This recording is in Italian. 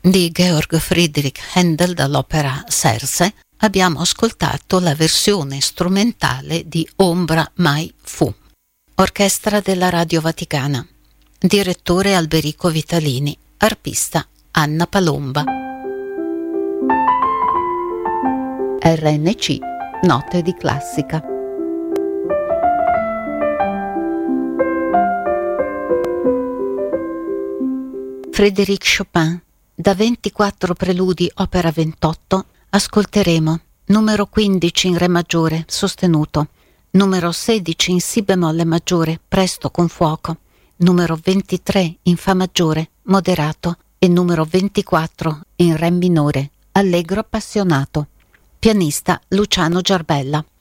di Georg Friedrich Händel dall'opera Serse, abbiamo ascoltato la versione strumentale di Ombra mai fu. Orchestra della Radio Vaticana. Direttore Alberico Vitalini. Arpista Anna Palomba. RNC Note di classica. Frédéric Chopin. Da 24 preludi opera 28 ascolteremo numero 15 in re maggiore sostenuto, numero 16 in si bemolle maggiore presto con fuoco, numero 23 in fa maggiore moderato e numero 24 in re minore allegro appassionato. Pianista Luciano Giarbella.